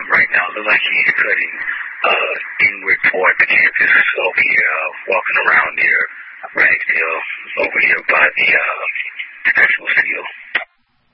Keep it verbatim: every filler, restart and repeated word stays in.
him right now. Looks like he's cutting uh, inward toward the campus over here, uh, walking around near Ragsdale, over here by the uh,